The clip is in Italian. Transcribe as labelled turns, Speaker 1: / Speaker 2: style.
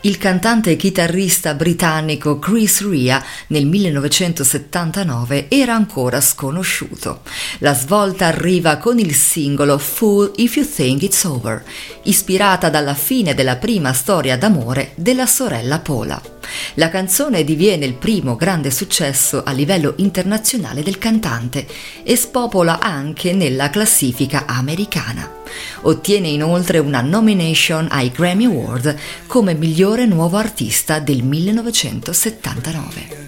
Speaker 1: Il cantante e chitarrista britannico Chris Rea nel 1979 era ancora sconosciuto. La svolta arriva con il singolo Fool If You Think It's Over, ispirata dalla fine della prima storia d'amore della sorella Paula. La canzone diviene il primo grande successo a livello internazionale del cantante e spopola anche nella classifica americana. Ottiene inoltre una nomination ai Grammy Award come migliore nuovo artista del 1979.